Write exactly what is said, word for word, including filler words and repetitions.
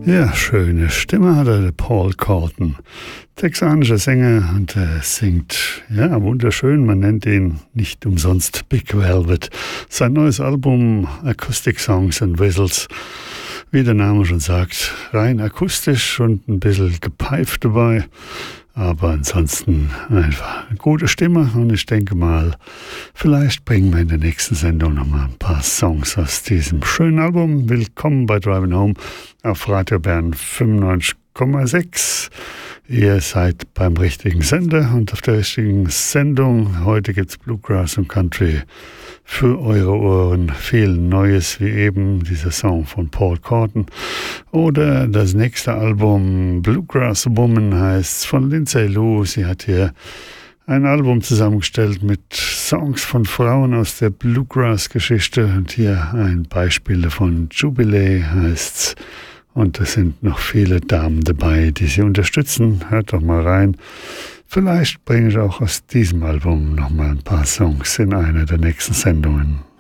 Ja, schöne Stimme hat er, der Paul Corton. Texanischer Sänger und er singt, ja, wunderschön. Man nennt ihn nicht umsonst Big Velvet. Sein neues Album Acoustic Songs and Whistles, wie der Name schon sagt, rein akustisch und ein bisschen gepfeift dabei. Aber ansonsten einfach eine gute Stimme und ich denke mal, vielleicht bringen wir in der nächsten Sendung nochmal ein paar Songs aus diesem schönen Album. Willkommen bei Driving Home auf Radio Bern fünfundneunzig Komma sechs. Ihr seid beim richtigen Sender und auf der richtigen Sendung. Heute gibt's Bluegrass und Country für eure Ohren. Viel Neues, wie eben dieser Song von Paul Corton. Oder das nächste Album Bluegrass Woman heißt von Lindsay Lou. Sie hat hier ein Album zusammengestellt mit Songs von Frauen aus der Bluegrass-Geschichte. Und hier ein Beispiel davon. Jubilee heißt's. Und es sind noch viele Damen dabei, die sie unterstützen. Hört doch mal rein. Vielleicht bringe ich auch aus diesem Album noch mal ein paar Songs in einer der nächsten Sendungen.